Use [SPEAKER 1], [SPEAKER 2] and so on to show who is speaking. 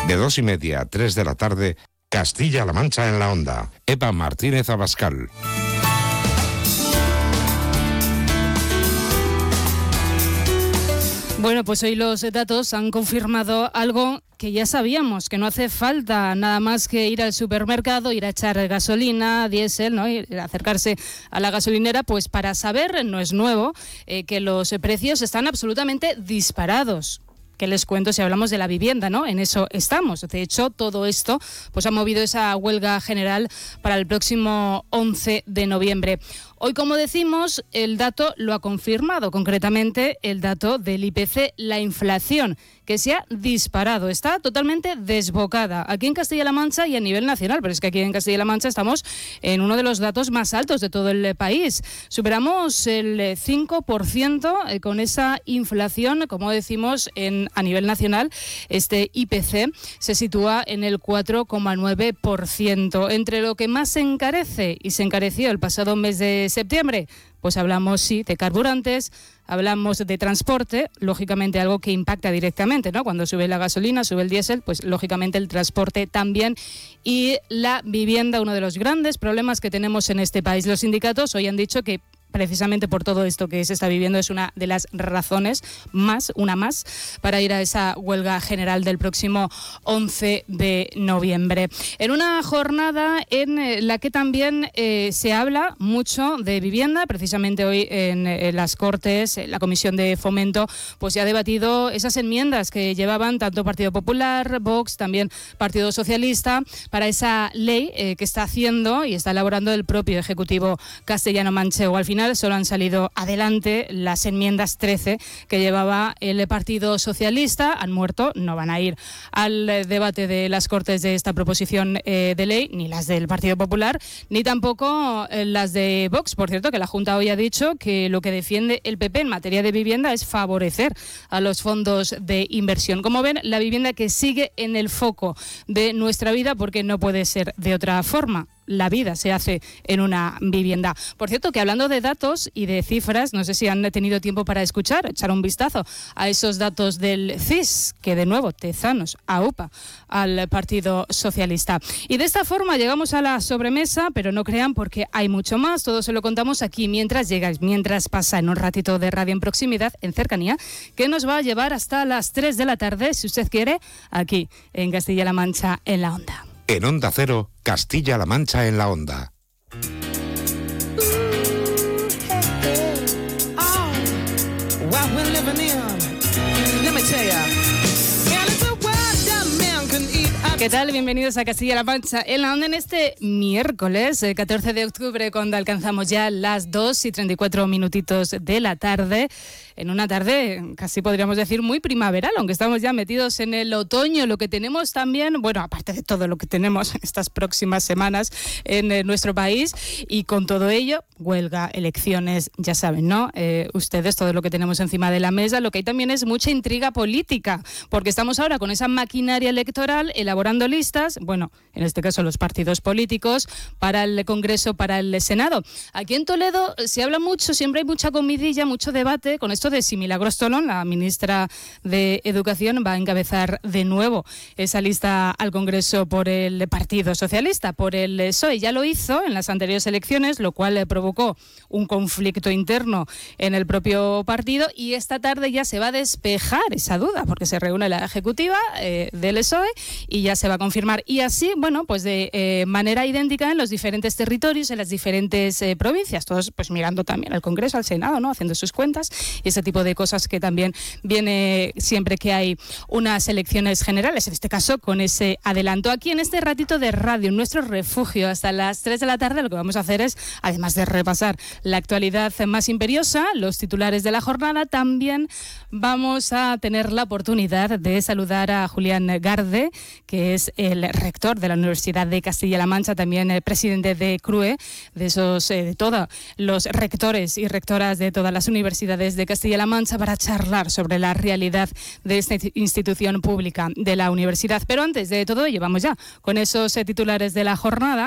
[SPEAKER 1] De 2:30 a 3 de la tarde, Castilla-La Mancha en la Onda. Eva Martínez Abascal.
[SPEAKER 2] Bueno, pues hoy los datos han confirmado algo que ya sabíamos, que no hace falta nada más que ir al supermercado, ir a echar gasolina, diésel, ¿no? Y acercarse a la gasolinera, pues para saber, no es nuevo, que los precios están absolutamente disparados. ¿Qué les cuento si hablamos de la vivienda, ¿no? En eso estamos. De hecho, todo esto pues ha movido esa huelga general para el próximo 11 de noviembre. Hoy, como decimos, el dato lo ha confirmado, concretamente el dato del IPC, la inflación, que se ha disparado, está totalmente desbocada aquí en Castilla-La Mancha y a nivel nacional, pero es que aquí en Castilla-La Mancha estamos en uno de los datos más altos de todo el país. Superamos el 5% con esa inflación, como decimos, a nivel nacional. Este IPC se sitúa en el 4,9%. Entre lo que más se encarece y se encareció el pasado mes de septiembre, pues hablamos, sí, de carburantes, hablamos de transporte, lógicamente algo que impacta directamente, ¿no? Cuando sube la gasolina, sube el diésel, pues lógicamente el transporte también. Y la vivienda, uno de los grandes problemas que tenemos en este país. Los sindicatos hoy han dicho que precisamente por todo esto que se está viviendo es una de las razones una más para ir a esa huelga general del próximo 11 de noviembre. En una jornada en la que también se habla mucho de vivienda, precisamente hoy en las Cortes, la Comisión de Fomento pues ya ha debatido esas enmiendas que llevaban tanto Partido Popular, Vox, también Partido Socialista, para esa ley que está haciendo y está elaborando el propio Ejecutivo castellano-manchego. Al final solo han salido adelante las enmiendas 13 que llevaba el Partido Socialista, han muerto, no van a ir al debate de las Cortes de esta proposición de ley, ni las del Partido Popular, ni tampoco las de Vox. Por cierto, que la Junta hoy ha dicho que lo que defiende el PP en materia de vivienda es favorecer a los fondos de inversión. Como ven, la vivienda que sigue en el foco de nuestra vida, porque no puede ser de otra forma. La vida se hace en una vivienda. Por cierto, que hablando de datos y de cifras, no sé si han tenido tiempo para echar un vistazo a esos datos del CIS, que de nuevo Tezanos aupa al Partido Socialista. Y de esta forma llegamos a la sobremesa, pero no crean, porque hay mucho más. Todo se lo contamos aquí mientras llegáis, mientras pasa en un ratito de radio en proximidad, en cercanía, que nos va a llevar hasta las 3 de la tarde, si usted quiere, aquí en Castilla-La Mancha en la Onda.
[SPEAKER 1] En Onda Cero, Castilla-La Mancha en la Onda.
[SPEAKER 2] ¿Qué tal? Bienvenidos a Castilla-La Mancha en la Onda en este miércoles 14 de octubre, cuando alcanzamos ya las 2:34 de la tarde. En una tarde casi podríamos decir muy primaveral, aunque estamos ya metidos en el otoño. Lo que tenemos también, bueno, aparte de todo lo que tenemos estas próximas semanas en nuestro país, y con todo ello, huelga, elecciones, ya saben, ¿no? Ustedes, todo lo que tenemos encima de la mesa. Lo que hay también es mucha intriga política, porque estamos ahora con esa maquinaria electoral elaborando listas, bueno, en este caso los partidos políticos, para el Congreso, para el Senado. Aquí en Toledo se habla mucho, siempre hay mucha comidilla, mucho debate con esto de si Milagros Tolón, la ministra de Educación, va a encabezar de nuevo esa lista al Congreso por el Partido Socialista, por el PSOE. Ya lo hizo en las anteriores elecciones, lo cual provocó un conflicto interno en el propio partido, y esta tarde ya se va a despejar esa duda, porque se reúne la ejecutiva del PSOE y ya se va a confirmar. Y así, bueno, pues de manera idéntica en los diferentes territorios, en las diferentes provincias, todos pues mirando también al Congreso, al Senado, ¿no? Haciendo sus cuentas y ese tipo de cosas que también viene siempre que hay unas elecciones generales, en este caso con ese adelanto. Aquí en este ratito de radio, en nuestro refugio, hasta las 3 de la tarde, lo que vamos a hacer es, además de repasar la actualidad más imperiosa, los titulares de la jornada, también vamos a tener la oportunidad de saludar a Julián Garde, que es el rector de la Universidad de Castilla-La Mancha, también el presidente de CRUE, de todos los rectores y rectoras de todas las universidades de Castilla-La Mancha, para charlar sobre la realidad de esta institución pública de la universidad. Pero antes de todo ello, vamos ya con esos titulares de la jornada.